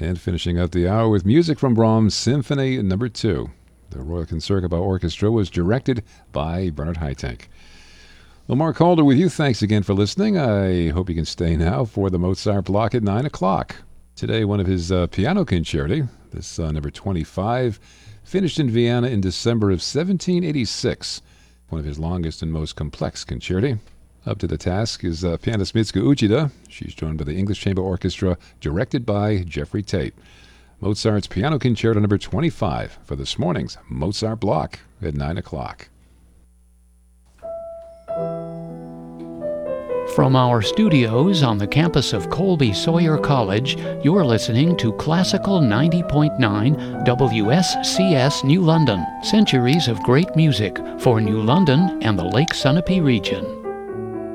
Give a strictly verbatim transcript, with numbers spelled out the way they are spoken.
And finishing up the hour with music from Brahms' Symphony Number Two. The Royal Concertgebouw Orchestra was directed by Bernard Haitink. Well, Mark Calder with you. Thanks again for listening. I hope you can stay now for the Mozart block at nine o'clock. Today, one of his uh, piano concerti, this uh, number twenty-five, finished in Vienna in December of seventeen eighty-six. One of his longest and most complex concerti. Up to the task is uh, pianist Mitsuko Uchida. She's joined by the English Chamber Orchestra, directed by Jeffrey Tate. Mozart's Piano Concerto number twenty-five for this morning's Mozart block at nine o'clock. From our studios on the campus of Colby Sawyer College, you're listening to Classical ninety point nine W S C S New London, centuries of great music for New London and the Lake Sunapee region.